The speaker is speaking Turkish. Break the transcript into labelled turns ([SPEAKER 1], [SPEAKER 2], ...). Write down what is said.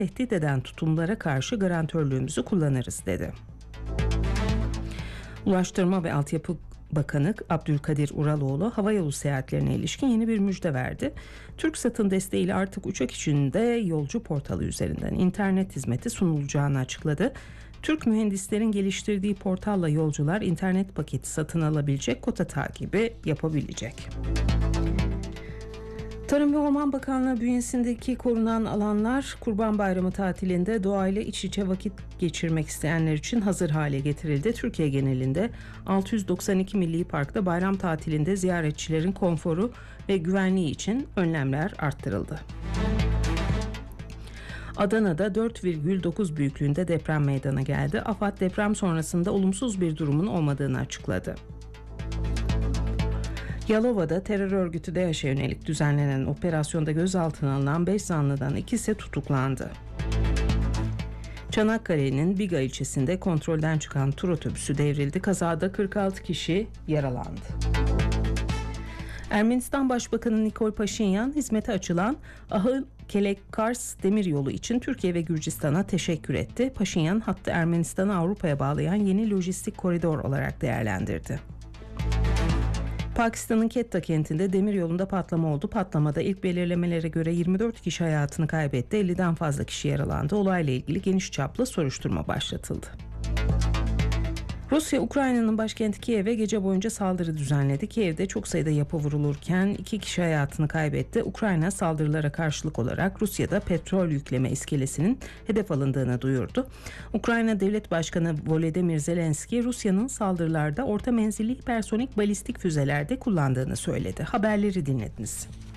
[SPEAKER 1] tehdit eden tutumlara karşı garantörlüğümüzü kullanırız dedi. Ulaştırma ve Altyapı Bakanı Abdülkadir Uraloğlu havayolu seyahatlerine ilişkin yeni bir müjde verdi. TürkSat'ın desteğiyle artık uçak içinde yolcu portalı üzerinden internet hizmeti sunulacağını açıkladı. Türk mühendislerin geliştirdiği portalla yolcular internet paketi satın alabilecek, kota takibi yapabilecek. Tarım ve Orman Bakanlığı bünyesindeki korunan alanlar Kurban Bayramı tatilinde doğayla iç içe vakit geçirmek isteyenler için hazır hale getirildi. Türkiye genelinde 692 milli parkta bayram tatilinde ziyaretçilerin konforu ve güvenliği için önlemler arttırıldı. Adana'da 4,9 büyüklüğünde deprem meydana geldi. AFAD deprem sonrasında olumsuz bir durumun olmadığını açıkladı. Yalova'da terör örgütü DAEŞ'e yönelik düzenlenen operasyonda gözaltına alınan 5 zanlıdan ikisi tutuklandı. Çanakkale'nin Biga ilçesinde kontrolden çıkan tur otobüsü devrildi. Kazada 46 kişi yaralandı. Ermenistan Başbakanı Nikol Paşinyan hizmete açılan Ahıl-Kelek-Kars demiryolu için Türkiye ve Gürcistan'a teşekkür etti. Paşinyan hattı Ermenistan'ı Avrupa'ya bağlayan yeni lojistik koridor olarak değerlendirdi. Pakistan'ın Quetta kentinde demiryolunda patlama oldu. Patlamada ilk belirlemelere göre 24 kişi hayatını kaybetti. 50'den fazla kişi yaralandı. Olayla ilgili geniş çaplı soruşturma başlatıldı. Rusya, Ukrayna'nın başkenti Kiev'e gece boyunca saldırı düzenledi. Kiev'de çok sayıda yapı vurulurken 2 kişi hayatını kaybetti. Ukrayna saldırılara karşılık olarak Rusya'da petrol yükleme iskelesinin hedef alındığını duyurdu. Ukrayna Devlet Başkanı Volodymyr Zelenski, Rusya'nın saldırılarda orta menzilli hipersonik balistik füzelerde kullandığını söyledi. Haberleri dinlediniz.